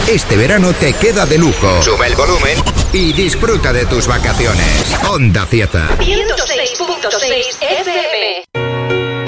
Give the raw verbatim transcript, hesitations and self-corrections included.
Este verano te queda de lujo. Sube el volumen y disfruta de tus vacaciones. Onda Cieza. ciento seis punto seis F M.